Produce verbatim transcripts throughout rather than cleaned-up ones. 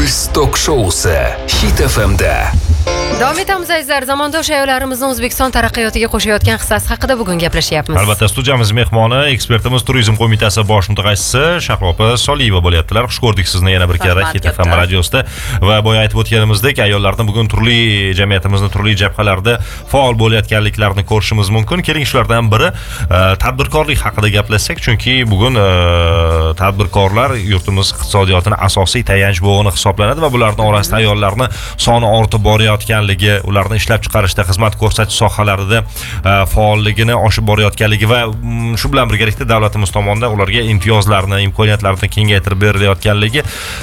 Biz tok-shousi Hit F M'da. Davom etamiz azizlar. Zamondosh ayollarimizni O'zbekiston taraqqiyotiga qo'shayotgan hissasi haqida bugun gaplashyapmiz. Albatta, studiyamiz mehmoni, ekspertimiz, turizm qo'mitasi bosh mutaxassisi Shahropa Soliyeva bo'lyaptilar. Xush ko'rdik sizni yana bir karra Hit F M radiosida. Va boya aytib o'tganimizdek, ayollarni bugun turli jamiyatimizning turli jabhalarida faol bo'layotganliklarini ko'rishimiz mumkin. Keling, shulardan biri tadbirkorlik haqida gaplashsak, chunki bugun tadbirkorlar yurtimiz iqtisodiyotining asosiy tayanch bo'g'ini hisoblanadi va bularning orasida ayollarni soni ortib borayotganligi, ularni ishlab chiqarishda, xizmat ko'rsatish sohalarida faolligini oshib borayotganligi va shu bilan birgalikda davlatimiz tomonidan ularga imtiyozlarni, imkoniyatlarni kengaytirib berilayotganligi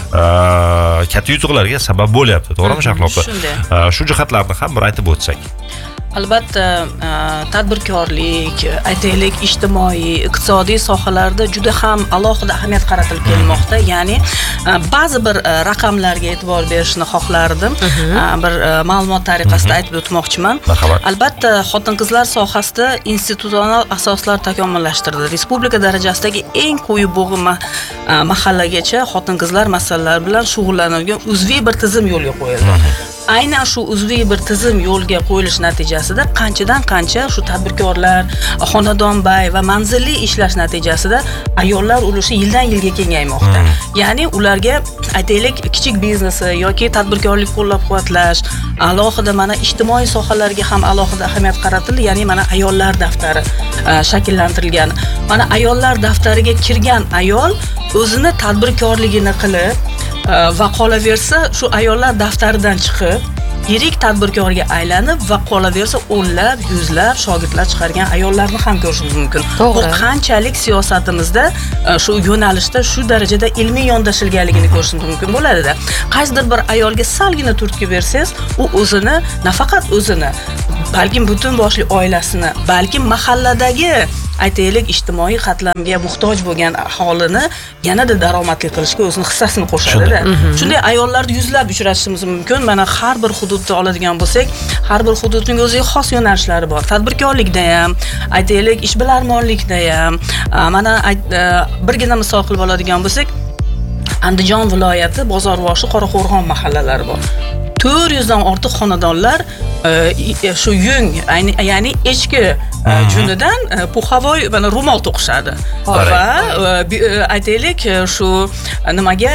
katta yutuqlarga sabab bo'lyapti. To'g'rimi, Shahlopa? Shu jihatlarni ham bir aytib o'tsak. Albatta, tadbirkorlik, aytaylik, ijtimoiy, iqtisodiy sohalarda juda ham alohida ahamiyat qaratilib kelmoqda. Ya'ni ba'zi bir raqamlarga e'tibor berishni xohlardim. Bir ma'lumot tariqasida aytib o'tmoqchiman. Albatta, xotin-qizlar sohasida institutsional asoslar takomillashtirildi. Respublika darajasidagi eng quyi bo'g'in mahallagacha xotin-qizlar masalalari bilan shug'ullanadigan uzviy bir tizim yo'lga qo'yildi. Aynan shu uzviy bir tizim yo'lga qo'yilish natijasida qanchadan qancha shu tadbirkorlar, xonadonbay va manzilli ishlash natijasida ayollar ulushi yildan yilga kengaymoqda. Ya'ni ularga aytaylik kichik biznesi yoki tadbirkorlik qo'llab-quvvatlash, alohida mana ijtimoiy sohalarga ham alohida ahamiyat qaratildi. Ya'ni mana ayollar daftari shakllantirilgan. Mana ayollar daftariga kirgan ayol o'zini tadbirkorligini qilib va qolaversa shu ayollar daftaridan chiqib yirik tadbirkorga aylanib va qolaversa o'nlab, yuzlab shogirdlar chiqargan ayollarni ham ko'rishimiz mumkin. Bu qanchalik siyosatimizda shu yo'nalishda shu darajada ilmiy yondashilganligini ko'rishimiz mumkin bo'ladi-da. Qaysidir bir ayolga salgina turtki bersangiz, u o'zini, nafaqat o'zini, balkim butun boshli oilasini, balki mahalladagi aytaylik ijtimoiy qatlamga muhtoj bo'lgan aholini yanada daromadli qilishga o'zining hissasini qo'shadi-da. Shunday ayollarni yuzlab uchratishimiz mumkin. Mana har bir hududda oladigan bo'lsak, har bir hududning o'ziga xos yo'nalishlari bor. Tadbirkorlikda ham, aytaylik ishbilarmonlikda ham, mana birgina misol qilib oladigan bo'lsak, Andijon viloyati Bozorvoshi, Qoraqo'rg'on mahallalari bor. to'rt yuz dan ortiq xonadonlar shu yung, ya'ni echki junidan puhavoy mana ro'mol to'qishadi. Va aytaylik shu nimaga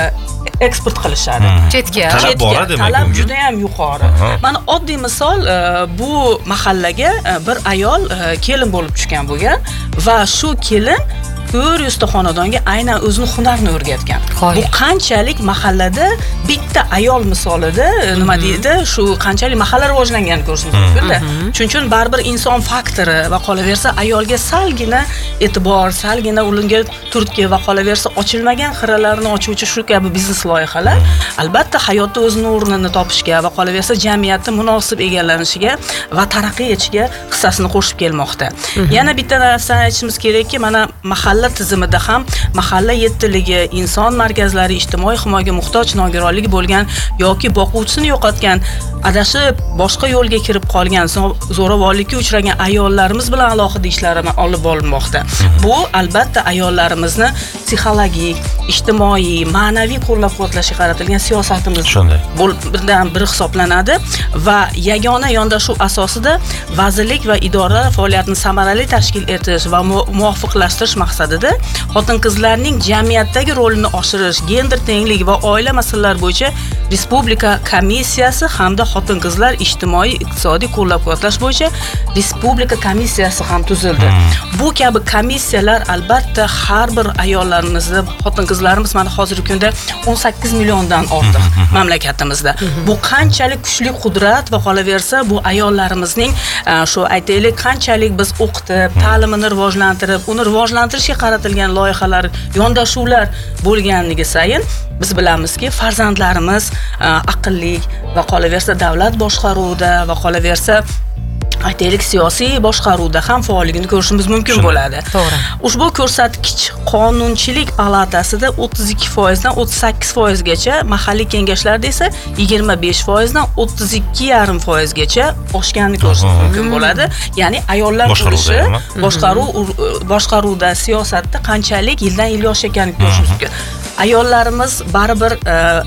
eksport qilishadi. Chetga. Talab bor demak. Talab juda ham yuqori. Mana oddiy misol, bu mahallaga bir ayol kelin bo'lib tushgan bo'lgan va shu kelin to'rt yuz ta xonadonga aynan o'zining hunarini o'rgatgan. Bu qanchalik mahallada bitta ayol misolida nima deydi, shu qanchalik mahalla rivojlanganini ko'rishimiz mumkin-da. Shuning uchun baribir inson faktori va qolaversa ayolga salgina e'tibor, salgina ularga turtki va qolaversa ochilmagan xiralarni ochuvchi shu kabi biznes loyihalar albatta hayotda o'zining o'rnini topishga va qolaversa jamiyatning munosib egallanishiga va taraqqiy etishiga hissasini qo'shib kelmoqda. Yana bitta narsani aytishimiz kerakki, mana mahalla tizimida ham mahalla yettiligi, inson markazlari, ijtimoiy himoyaga muhtoj nogironligi bo'lgan yoki boquvchisini yo'qotgan, adashib boshqa yo'lga kirib qolgan, zo'ravonlikka uchragan ayollarimiz bilan alohida ishlar olib borilmoqda. Bu albatta ayollarimizni psixologik, ijtimoiy, ma'naviy qo'llab-quvvatlashga qaratilgan siyosatimiz birdan biri hisoblanadi va yagona yondashuv asosida vazirlik va idoralar faoliyatini samarali tashkil etish va muvofiqlashtirish maqsadida xotin-qizlarning jamiyatdagi rolini oshirish, gender tenglik va oila masalalari bo'yicha Respublika komissiyasi hamda xotin-qizlar ijtimoiy iqtisodiy qo'llab-quvvatlash bo'yicha Respublika komissiyasi ham tuzildi. Bu kabi komissiyalar albatta har bir ayollarimizni, xotin-qizlarimiz mana hozirgi kunda o'n sakkiz milliondan ortiq mamlakatimizda. Bu qanchalik kuchli qudrat va qolaversa bu ayollarimizning shu aytaylik qanchalik biz o'qitib, ta'limini rivojlantirib, uni rivojlantirishga qaratilgan loyihalar, yondashuvlar bo'lganligi sayin biz bilamizki, farzandlarimiz aqlli va qolaversa davlat boshqaruvida va qolaversa aytaylik siyosiy boshqaruvda ham faolligini ko'rishimiz mumkin bo'ladi. To'g'ri. Ushbu ko'rsatkich Qonunchilik palatasida o'ttiz ikki foiz dan o'ttiz sakkiz foiz gacha, mahalliy kengashlarda esa yigirma besh foiz dan o'ttiz ikki yarim foiz gacha oshganini ko'rishimiz mumkin bo'ladi. Ya'ni ayollar ulushi boshqaruv boshqaruvda, siyosatda qanchalik yildan yilga oshayotganini ko'rishimiz mumkin. Ayollarimiz baribir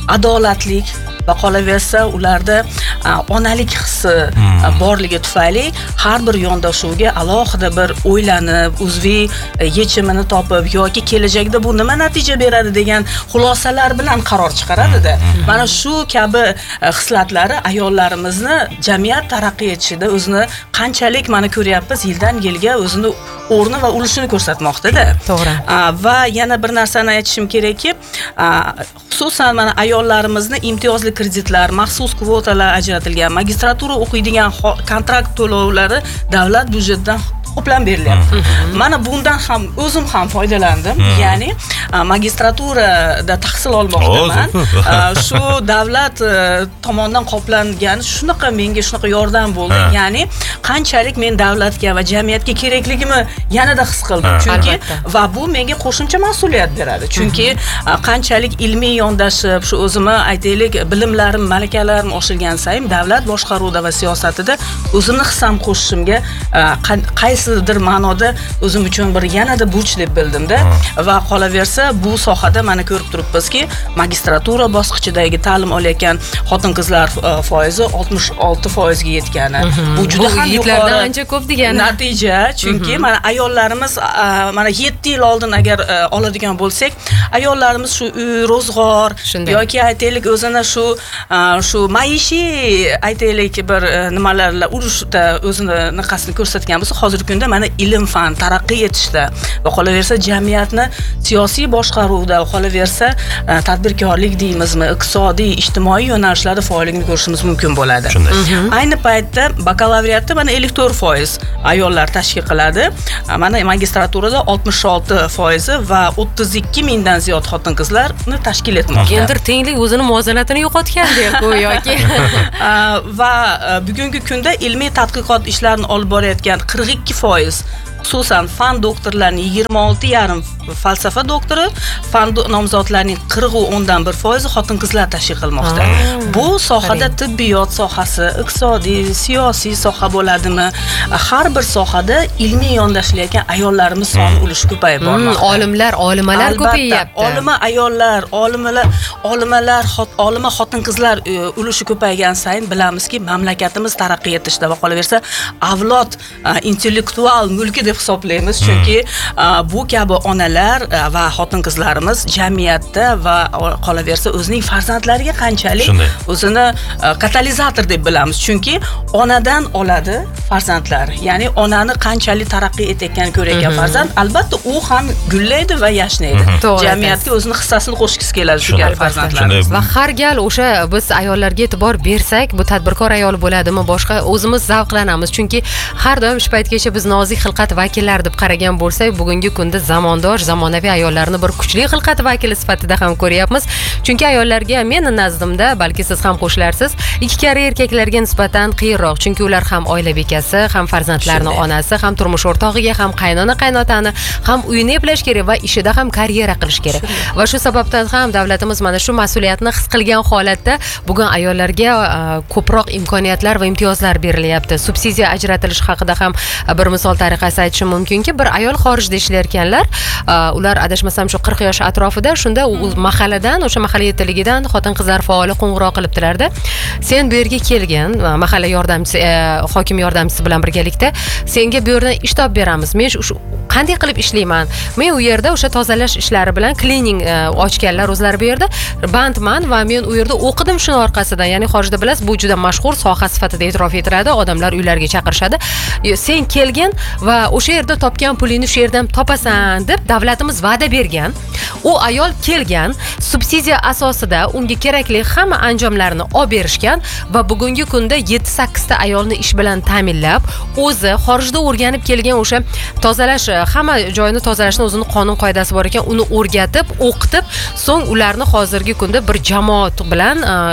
adolatlik va qolaversa ularda onalik hissi borligi tufayli har bir yondashuvga alohida bir o'ylanib, uzviy yechimini topib yoki kelajakda bu nima natija beradi degan xulosalar bilan qaror chiqaradida. Mana shu kabi hislatlari ayollarimizni jamiyat taraqqiy etishida o'zini qanchalik mana ko'ryapmiz, yildan yilga o'zini o'rni va ulushini ko'rsatmoqda-da. To'g'ri. Va yana bir narsani aytishim kerakki, xususan mana ayollarimizni imtiyozli kreditlar, maxsus kvotalar ajratilgan, magistratura o'qiydigan kontrakt to'lovlari davlat byudjetidan qo'plan berilyapti. Mana bundan ham o'zim ham foydalandim. Ya'ni magistraturada tahsil olmoqdaman. Shu davlat tomonidan qoplangan shunaqa menga shunaqa yordam bo'ldi. Ya'ni qanchalik men davlatga va jamiyatga kerakligimni yanada his qildim. Chunki va bu menga qo'shimcha mas'uliyat beradi. Chunki qanchalik ilmiy yondashib, shu o'zimni aytaylik, bilimlarim, malakalarim oshirgan sayin davlat boshqaruvida va siyosatida o'zimni hissam qo'shishimga qaysidir ma'noda o'zim uchun bir yanada burch deb bildimda. Va qolaversa bu sohada mana ko'rib turibmizki, magistratura bosqichidagi ta'lim olayotgan xotin-qizlar foizi oltmish olti foizga yetgani. Bu juda ham yuqori ancha ko'p degani. Natija, chunki mana ayollarimiz mana yetti yil oldin agar oladigan bo'lsak, ayollarimiz shu uy, ro'zg'or yoki aytaylik o'zini shu shu maishiy aytaylik bir nimalarla urushda o'zini niqasini ko'rsatgan bo'lsa, hozirgi kunda mana ilm fan taraqqiy etishda va qolaversa jamiyatni siyosiy boshqaruvda va qolaversa tadbirkorlik deymizmi, iqtisodiy, ijtimoiy yo'nalishlarda faollikni ko'rishimiz mumkin bo'ladi. Ayni paytda bakalavriatda mana ellik to'rt foiz ayollar tashkil qiladi. Mana magistraturada oltmish olti foizi va o'ttiz ikki mingdan ziyod xotin-qizlarni tashkil etmoqda. Gender tenglik o'zini muvozanatini yo'qotgandek go'yoki. Va bugungi kunda ilmiy tadqiqot ishlarini olib borayotgan qirq ikki foiz xususan fan doktorlarining yigirma olti yarim falsafa doktori, fan nomzodlarining qirq o'n dan bir foizi xotin-qizlar tashkil qilmoqda. Bu sohada tibbiyot sohasi, iqtisodiy, siyosiy soha bo'ladimi? Har bir sohada ilmiy yondashilayotgan ayollarimiz soni ulushi ko'payib bormoqda. Olimlar, olimalar ko'payyapti. Olima ayollar, olimalar, olimalar, olima xotin-qizlar ulushi ko'paygan sayin bilamizki, mamlakatimiz taraqqiy etishda va qolaversa avlod intellektual mulki deb hisoblaymiz. Chunki bu kabi onalar va xotin-qizlarimiz jamiyatda va qolaversa o'zining farzandlariga qanchalik o'zini katalizator deb bilamiz. Chunki onadan oladi farzandlar. Ya'ni onani qanchalik taraqqiy etayotganini ko'rayotgan farzand, albatta u ham gullaydi va yashnaydi. Jamiyatga o'zini hissasini qo'shgisi keladi shu gal farzandlarimiz. Va har gal o'sha biz ayollarga e'tibor bersak, bu tadbirkor ayol bo'ladimi, boshqa o'zimiz zavqlanamiz. Chunki har doim shu paytgacha biz nozik xilqat vakillari deb qaragan bo'lsak, bugungi kunda zamondosh, zamonaviy ayollarni bir kuchli xilqat vakili sifatida ham ko'ryapmiz. Chunki ayollarga meni nazdimda, balki siz ham qo'shilarsiz, ikki karra erkaklarga nisbatan qiyinroq. Chunki ular ham oila bekasi, ham farzandlarning onasi, ham turmush o'rtog'iga, ham qaynona qaynotani, ham uyini eplash kerak va ishida ham karyera qilish kerak. Va shu sababdan ham davlatimiz mana shu mas'uliyatni his qilgan holatda bugun ayollarga ko'proq imkoniyatlar va imtiyozlar berilyapti. Subsidiya ajratilishi haqida ham bir misol tariqasida aytishim mumkinki, bir ayol xorijda ishlayotganlar, ular adashmasam shu qirq yosh atrofida, shunda u mahalladan, o'sha mahalla yettiligidan xotin-qizlar faoli qo'ng'iroq qilibdilarda. Sen bu yerga kelgin, mahalla yordamchisi, hokim yordamchisi bilan birgalikda senga bu yerdan ish topib beramiz. Men shu qanday qilib ishlayman? Men u yerda o'sha tozalash ishlari bilan cleaning ochganlar o'zlari bu yerda bandman va men u yerda o'qidim shuni orqasidan. Ya'ni xorijda bilasiz, bu juda mashhur soha sifatida e'tirof etiladi, odamlar uylariga chaqirishadi. Sen kelgin va o'sha yerda topgan pulingni shu yerdan topasan deb davlatimiz va'da bergan. U ayol kelgan, subsidiya asosida unga kerakli hamma anjomlarni olib berishgan va bugungi kunda yetti sakkiz ta ayolni ish bilan ta'minlab, o'zi xorijda o'rganib kelgan o'sha tozalash, hamma joyini tozalashni o'zini qonun qoidasi bor ekan, uni o'rgatib, o'qitib, so'ng ularni hozirgi kunda bir jamoat bilan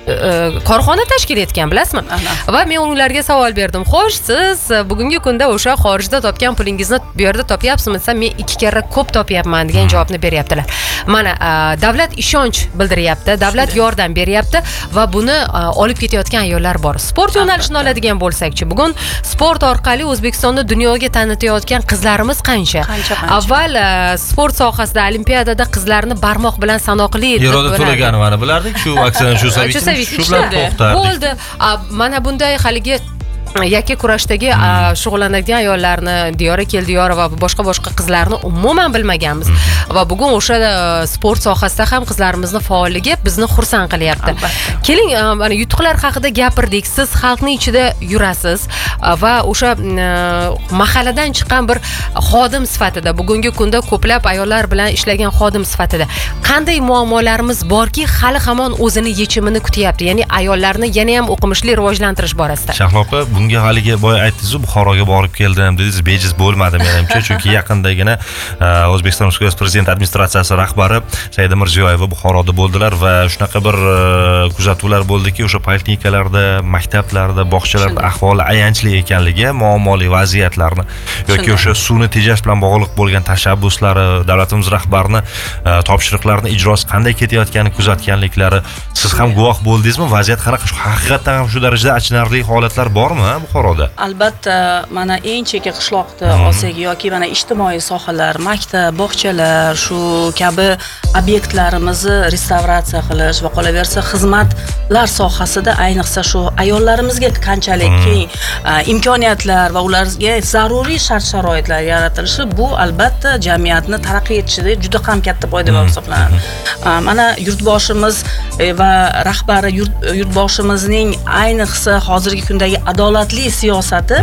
korxona tashkil etgan, bilasizmi? Va men ularga savol berdim. Xo'sh, siz bugungi kunda o'sha xorijda topgan pulingizni bu yerda topyapsizmi desam, men ikki karra ko'p topyapman degan javobni beryaptilar. Mana davlat ishonch bildiryapti, davlat yordam beryapti va buni olib ketayotgan ayollar bor. Sport yo'nalishini oladigan bo'lsak-chi, bugun sport orqali O'zbekistonni dunyoga tanitayotgan qizlarimiz qancha? Avval sport sohasida olimpiadada qizlarni barmoq bilan sanoqli deb Yeroda To'laganovani bilardik, shu aksana shu savit shu bilan to'xtardik. Bo'ldi. Mana bunday haligi yakka kurashdagi shug'ullanadigan ayollarni, Diyora Keldiyora va boshqa boshqa qizlarni umuman bilmaganmiz. Va bugun o'sha sport sohasida ham qizlarimizni faolligi bizni xursand qilyapti. Keling, mana yutuqlar haqida gapirdik. Siz xalqning ichida yurasiz va o'sha mahalladan chiqqan bir xodim sifatida, bugungi kunda ko'plab ayollar bilan ishlagan xodim sifatida qanday muammolarimiz borki, hali hamon o'zini yechimini kutyapti? Ya'ni ayollarni yana ham o'qimishli rivojlantirish borasida. Shahlopa, bunga haligi boya aytdingiz-ku, Buxoroga borib keldim dedingiz, bejiz bo'lmadi menimcha, chunki yaqindagina O'zbekiston Respublikasi Prezident administratsiyasi rahbari Saida Mirziyoyeva Buxoroda bo'ldilar va shunaqa bir kuzatuvlar bo'ldiki, o'sha poliklinikalarda, maktablarda, bog'chalarda ahvoli ayanchli ekanligi, muammoli vaziyatlarni yoki o'sha suvni tejash bilan bog'liq bo'lgan tashabbuslari, davlatimiz rahbarining topshiriqlarini ijrosi qanday ketayotganini kuzatganliklari, siz ham guvoh bo'ldingizmi? Vaziyat qanaqa? Haqiqatan ham shu darajada achinarli holatlar bormi Buxoroda? Albatta, mana eng chekka qishloqda olsak yoki mana ijtimoiy sohalar, maktab, bog'chalar, shu kabi obyektlarimizni restavratsiya qilish va qolaversa xizmatlar sohasida ayniqsa shu ayollarimizga qanchalik keng imkoniyatlar va ularga zaruriy shart-sharoitlar yaratilishi, bu albatta jamiyatni taraqqiy etishida juda ham katta foyda hisoblanadi. Mana yurtboshimiz va rahbari yurtboshimizning ayniqsa hozirgi kundagi adolatli siyosati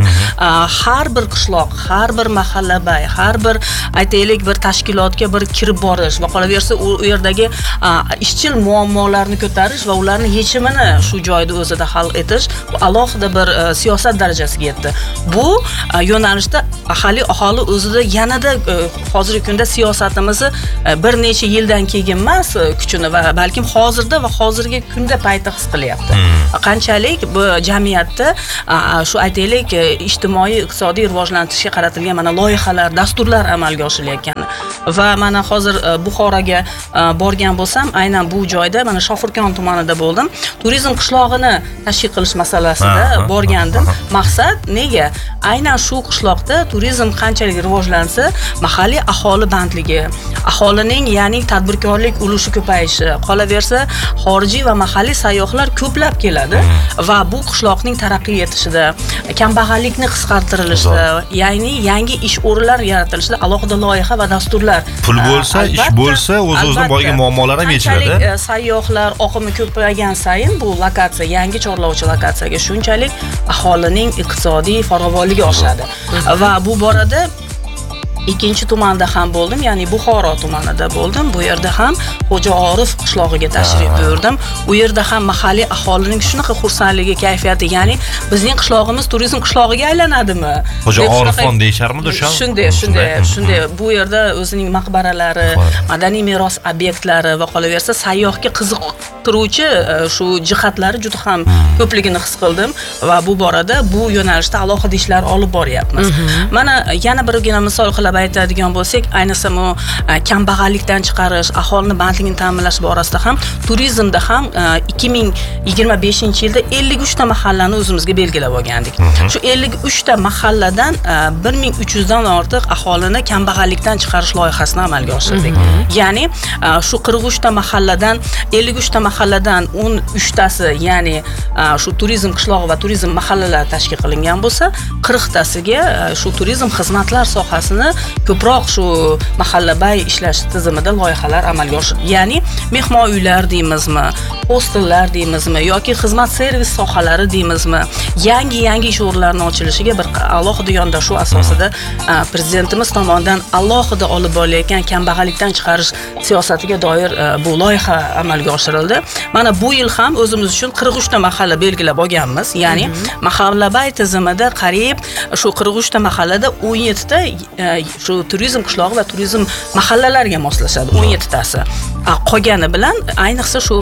har bir qishloq, har bir mahallabay, har bir aytaylik bir tashkilotga bir kirib borish va qolaversa u yerdagi ishchil muammolarni ko'tarish va ularni yechimini shu joyda o'zida hal etish alohida bir siyosat darajasiga yetdi. Bu yo'nalishda aholi aholi o'zida yanada hozirgi kunda siyosatimizni bir necha yildan keyin emas kuchini va balkim hozirda va hozirgi kunda paytda his qilyapti. Qanchalik bu jamiyatda shu aytaylik ijtimoiy iqtisodiy rivojlantirishga qaratilgan mana loyihalar, dasturlar amalga oshirilayotgan. Va mana hozir Buxoroga borgan bo'lsam, aynan bu joyda mana Shofirkon tumanida bo'ldim. Turizm qishlog'ini tashkil qilish masalasida borgandim. Maqsad nega? Aynan shu qishloqda turizm qanchalik rivojlansa, mahalliy aholi bandligi, aholining ya'ni tadbirkorlik ulushi ko'payishi, qolaversa xorijiy va mahalliy sayyohlar ko'plab keladi va bu qishloqning taraqqiy etishida, kambag'allikni qisqartirilishida, ya'ni yangi ish o'rinlari yaratilishida alohida loyiha va dasturlar. Pul bo'lsa, ish bo'lsa, o'z-o'zidan bo'lgan muammolar ham yechiladi. Sayyohlar oqimi ko'paygan sayin bu lokatsiya, yangi chorlovchi lokatsiyaga shunchalik aholining iqtisodiy farovonligi oshadi. Va bu borada ikkinchi tumanda ham bo'ldim, ya'ni Buxoro tumanida bo'ldim. Bu yerda ham Xo'ja Orif qishlog'iga tashrif buyurdim. U yerda ham mahalliy aholining shunaqa xursandligi, kayfiyati, ya'ni bizning qishlog'imiz turizm qishlog'iga aylanadimi? Xo'ja Orifxon deyisharmidi o'sha? Shunday, shunday, shunday. Bu yerda o'zining maqbaralari, madaniy meros obyektlari va qolaversa sayyohga qiziqtiruvchi shu jihatlari juda ham ko'pligini his qildim va bu borada bu yo'nalishda alohida ishlar olib boryapmiz. Mana yana birgina misol qilib aytadigan bo'lsak, ayniqsa bu kambag'allikdan chiqarish, aholini bandligini ta'minlash borasida ham turizmda ham ikki ming yigirma beshinchi yilda ellik uch ta mahallani o'zimizga belgilab olgandik. Shu ellik uch ta mahalladan bir ming uch yuz dan ortiq aholini kambag'allikdan chiqarish loyihasini amalga oshirdik. Ya'ni shu qirq uch ta mahalladan ellik uch ta mahalladan o'n uch tasi, ya'ni shu turizm qishlog'i va turizm mahallalari tashkil qilingan bo'lsa, qirq tasiga shu turizm xizmatlar sohasini ko'proq shu mahallabay ishlash tizimida loyihalar amalga oshirildi. Ya'ni mehmon uylar deymizmi, hostellar deymizmi yoki xizmat servis sohalari deymizmi, yangi-yangi ish o'rinlarining ochilishiga bir alohida yondashuv asosida prezidentimiz tomonidan alohida olib borilayotgan kambag'allikdan chiqarish siyosatiga doir bu loyiha amalga oshirildi. Mana bu yil ham o'zimiz uchun qirq uch ta mahalla belgilab olganmiz. Ya'ni mahallabay tizimida qariyb shu qirq uch ta mahallada o'n yetti ta shu turizm qishlog'i va turizm mahallalariga moslashadi, o'n yetti tasi. Qolgani bilan ayniqsa shu turizm va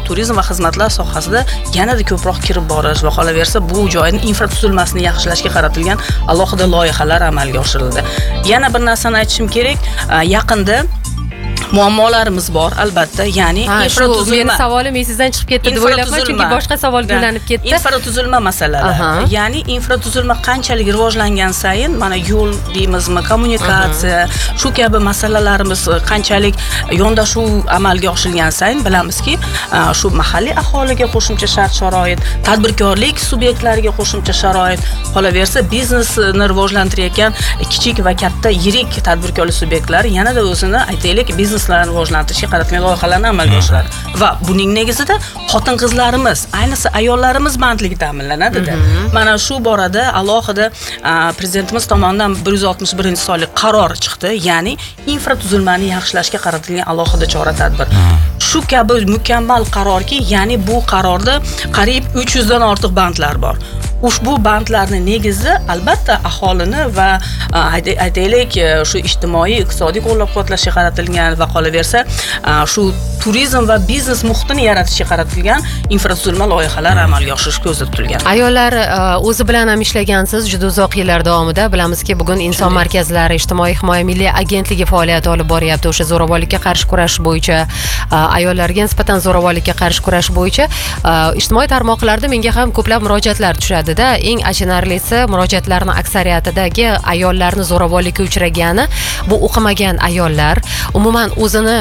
xizmatlar sohasida yanada ko'proq kirib borish va qolaversa bu joyni infratuzilmasini yaxshilashga qaratilgan alohida loyihalar amalga oshirildi. Yana bir narsani aytishim kerak, yaqinda muammolarimiz bor albatta, ya'ni ha, infratuzilma. Meni savolim esingizdan chiqib ketdi deb o'ylayapman, chunki boshqa savolga yo'lanib ketdi. Infratuzilma masalalari. Ya'ni infratuzilma qanchalik rivojlangan sayin, mana yo'l deymizmi, kommunikatsiya, shu kabi masalalarimiz qanchalik yondashuv amalga oshirilgan sayin bilamizki, shu mahalliy aholiga qo'shimcha shart-sharoit, tadbirkorlik subyektlariga qo'shimcha sharoit, qolaversa biznesni rivojlantirayotgan kichik va katta yirik tadbirkorlik subyektlari yanada o'zini aytaylik bizneslarni rivojlantirishga qaratilgan loyihalarni amalga oshiradi. Va buning negizida xotin-qizlarimiz, ayniqsa ayollarimiz bandligi ta'minlanadi-da. Mana shu borada alohida prezidentimiz tomonidan bir yuz oltmish birinchi sonli qaror chiqdi, ya'ni infratuzilmani yaxshilashga qaratilgan alohida chora-tadbir. Shu kabi mukammal qarorki, ya'ni bu qarorda qariyb uch yuz dan ortiq bandlar bor. Ushbu bandlarni negizi albatta aholini va aytaylik shu ijtimoiy iqtisodiy qo'llab-quvvatlashga qaratilgan va qolaversa shu turizm va biznes muhitini yaratishga qaratilgan infratuzilma loyihalari amalga oshirish ko'zda tutilgan. Ayollar o'zi bilan ham ishlagansiz juda uzoq yillar davomida. Bilamizki, bugun inson markazlari, ijtimoiy himoya milliy agentligi faoliyat olib boryapti. O'sha zo'ravonlikka qarshi kurash bo'yicha, ayollarga nisbatan zo'ravonlikka qarshi kurash bo'yicha ijtimoiy tarmoqlarda menga ham ko'plab murojaatlar tushadi-da. Eng achinarlisi, murojaatlarning aksariyatidagi ayollarni zo'ravonlikka uchragani bu o'qimagan ayollar, umuman o'zini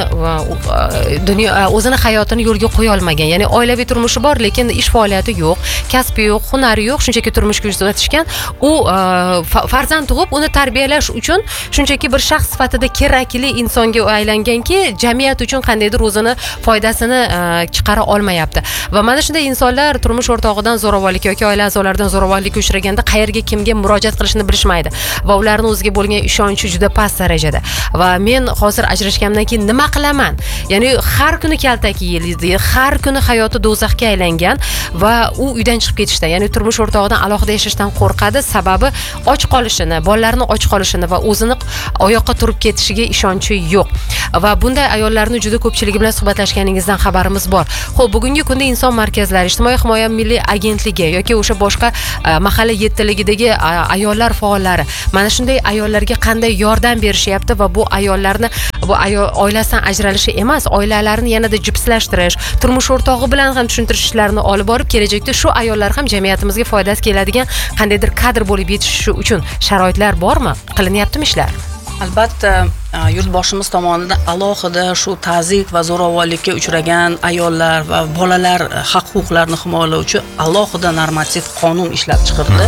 dunyo o'zini hayotini yo'lga qo'ya olmagan. Ya'ni oilaviy turmushi bor, lekin ish faoliyati yo'q, kasbi yo'q, hunari yo'q, shunchaki turmushga uzatishgan. U farzand tug'ib, uni tarbiyalash uchun shunchaki bir shaxs sifatida kerakli insonga aylanganki, jamiyat uchun qandaydir o'zini foydasini chiqara olmayapti. Va mana shunday insonlar turmush o'rtog'idan zo'ravonlik yoki oila a'zolaridan zo'ravonlikka uchraganda qayerga, kimga murojaat qilishni bilishmaydi va ularning o'ziga bo'lgan ishonchi juda past darajada. Va men hozir ajrashgandan keyin nima qilaman? Ya'ni har kuni kaltak yeyildi, har kuni hayoti do'zaxga aylangan va u uydan chiqib ketishdan, ya'ni turmush o'rtog'idan alohida yashashdan qo'rqadi, sababi och qolishini, bolalarning och qolishini va o'zini oyoqqa turib ketishiga ishonchi yo'q. Va bunday ayollarni juda ko'pchiligi bilan suhbatlashganingizdan xabarimiz bor. Xo'p, bugungi kunda inson markazlari, ijtimoiy himoya milliy agentligi yoki o'sha boshqa mahalla yettiligidagi ayollar faollari mana shunday ayollarga qanday yordam berishyapti va bu ayollarni bu ayol oilasidan ajralishi emas, oilalarini yanada jipslashtirish, turmush o'rtog'i bilan ham tushuntirishlarini olib borib, kelajakda shu ayollar ham jamiyatimizga foydasi keladigan qandaydir kadr bo'lib yetishishi uchun sharoitlar bormi? Qilinyaptimi ishlar? Albatta, yurtboshimiz tomonidan alohida shu ta'zib va zo'ravonlikka uchragan ayollar va bolalar haq-huquqlarini himoyalovchi alohida normativ qonun ishlab chiqildi.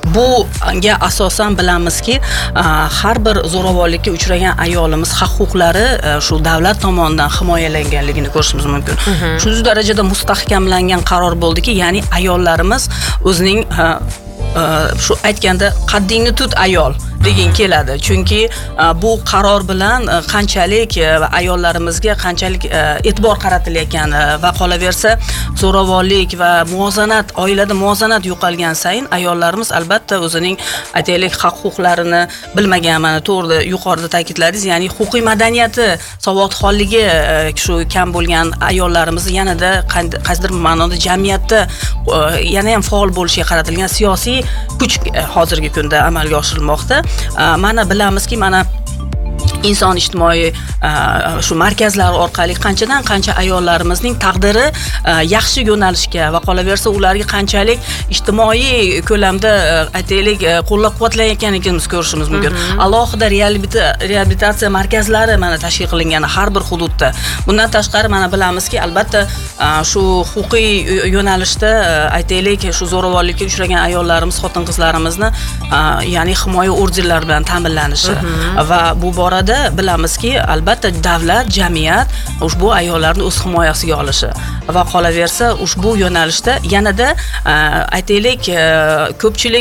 Bunga asosan bilamizki, har bir zo'ravonlikka uchragan ayolimiz haq-huquqlari shu davlat tomonidan himoyalanganligini ko'rishimiz mumkin. Shu darajada mustahkamlangan qaror bo'ldiki, ya'ni ayollarimiz o'zining shu aytganda qaddingni tut ayol degin keladi. Chunki bu qaror bilan qanchalik ayollarimizga qanchalik e'tibor qaratilayotgani va qolaversa zo'ravonlik va muvozanat, oilada muvozanat yo'qolgan sayin ayollarimiz albatta o'zining aytaylik haq-huquqlarini bilmagan, mana to'g'ri yuqorida ta'kidladingiz, ya'ni huquqiy madaniyati, savodxonligi shu kam bo'lgan ayollarimiz yanada qaysidir ma'noda jamiyatda yana ham faol bo'lishga qaratilgan siyosiy kuch hozirgi kunda amalga oshirilmoqda. Mana bilamizki, mana inson ijtimoiy shu markazlar orqali qanchadan qancha ayollarimizning taqdiri yaxshi yo'nalishga va qolaversa ularga qanchalik ijtimoiy ko'lamda aytaylik qo'llab-quvvatlayotganligimiz ko'rishimiz mumkin. Alohida reabilitatsiya markazlari mana tashkil qilingan har bir hududda. Bundan tashqari mana bilamizki, albatta shu huquqiy yo'nalishda aytaylik shu zo'ravonlikka uchragan ayollarimiz, xotin-qizlarimizni ya'ni himoya ordenlari bilan ta'minlanishi va bu borada bilamizki, albatta davlat, jamiyat ushbu ayollarni o'z himoyasiga olishi va qolaversa ushbu yo'nalishda yanada aytaylik ko'pchilik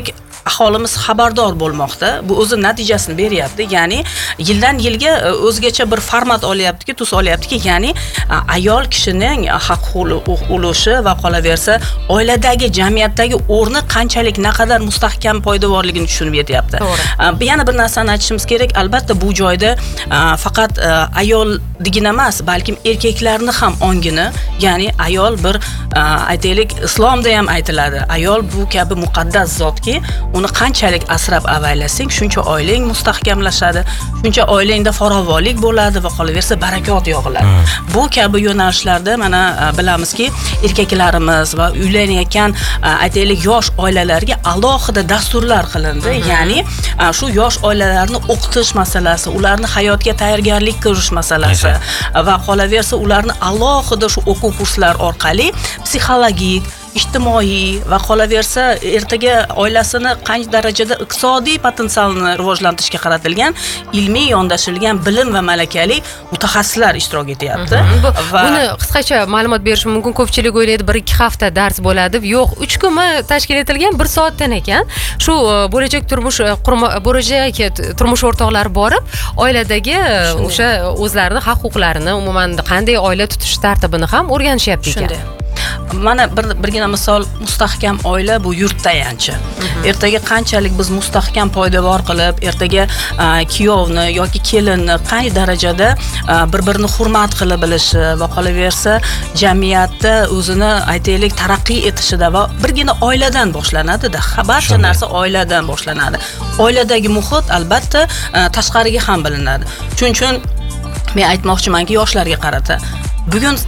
aholimiz xabardor bo'lmoqda. Bu o'zi natijasini beryapti. Ya'ni yildan yilga o'zgacha bir format olyaptiki, tus olyaptiki, ya'ni ayol kishining haq ulushi va qolaversa oiladagi, jamiyatdagi o'rni qanchalik naqadar mustahkam poydevorligini tushunib yetyapti. Yana bir narsani aytishimiz kerak, albatta bu joyda faqat ayoldigina emas, balkim erkaklarni ham ongini, ya'ni ayol bir aytaylik islomda ham aytiladi. Ayol bu kabi muqaddas zotki, uni qanchalik asrab avaylasang, shuncha oilang mustahkamlashadi, shuncha oilangda farovonlik bo'ladi va qolaversa barakot yog'iladi. Hmm. Bu kabi yo'nalishlarda mana bilamizki, erkaklarimiz va uylanayotgan aytaylik yosh oilalarga alohida dasturlar qilindi. Hmm. Ya'ni shu yosh oilalarni o'qitish masalasi, ularni hayotga tayyorgarlik ko'rish masalasi va qolaversa ularni alohida shu o'quv kurslari orqali psixologik, ijtimoiy va qolaversa ertaga oilasini qancha darajada iqtisodiy potensialni rivojlantirishga qaratilgan ilmiy yondashilgan bilim va malakali mutaxassislar ishtirok etyapti. Va buni qisqacha ma'lumot berishim mumkin. Ko'pchilik o'ylaydi bir ikki hafta dars bo'ladi. Yo'q, uch kunmi tashkil etilgan, bir soatdan ekan. Shu bo'lajak turmush bo'lajak turmush o'rtoqlari borib, oiladagi o'sha o'zlarining haq-huquqlarini, umuman qanday oila tutish tartibini ham o'rganishyapti ekan. Mana bir birgina misol, mustahkam oila bu yurt tayanchi. Ertaga qanchalik biz mustahkam poydevor qilib, ertaga kuyovni yoki kelinni qay darajada bir-birini hurmat qilib bilishi va qolaversa jamiyatda o'zini aytaylik taraqqiy etishida va birgina oiladan boshlanadi-da. Barcha narsa oiladan boshlanadi. Oiladagi muhit albatta tashqariga ham bilinadi. Shuning uchun men aytmoqchimanki, yoshlarga qarata. Bugun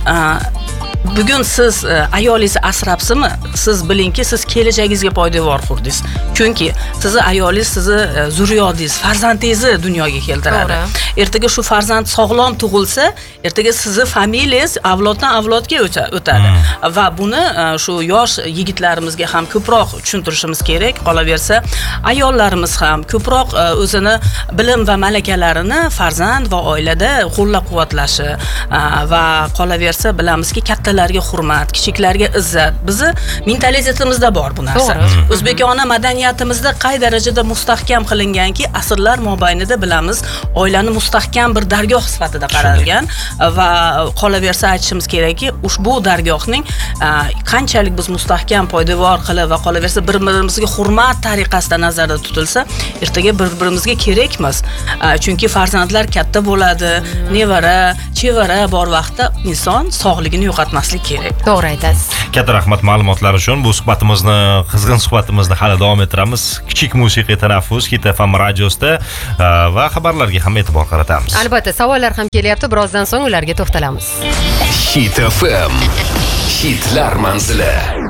Bugun siz ayolingizni asrabsizmi? Siz bilingki, siz kelajagingizga poydevor qurdingiz. Chunki sizni ayolingiz sizni zurriyotingiz, farzandingizni dunyoga keltiradi. Ertaga shu farzand sog'lom tug'ilsa, ertaga sizni familiyangiz avloddan avlodga o'tadi. Hmm. Va buni shu yosh yigitlarimizga ham ko'proq tushuntirishimiz kerak. Qolaversa, ayollarimiz ham ko'proq o'zini bilim va malakalarini farzand va oilada qo'llab-quvvatlashi va qolaversa bilamizki, kattalarga hurmat, kichiklarga izzat. Bizi mentalitetimizda bor bu narsa. O'zbekona madaniyatimizda qay darajada mustahkam qilinganki, asrlar mobaynida bilamiz, oilani mustahkam bir dargoh sifatida qaralgan va qolaversa aytishimiz kerakki, ushbu dargohning qanchalik biz mustahkam poydevor qilib va qolaversa bir-birimizga hurmat tariqasida nazarda tutilsa, ertaga bir-birimizga kerakmiz. Chunki farzandlar katta bo'ladi, nevara, chevara bor vaqtda inson sog'ligini yo'qotmaslik kerak. To'g'ri aytasiz. Katta rahmat ma'lumotlar uchun. Bu suhbatimizni, qizg'in suhbatimizni hali davom ettiramiz. Kichik musiqiy tanaffus Hit F M radiosida va xabarlarga ham e'tibor qaratamiz. Albatta, savollar ham kelyapti. Birozdan so'ng ularga to'xtalamiz. Hit F M. Hitlar manzili.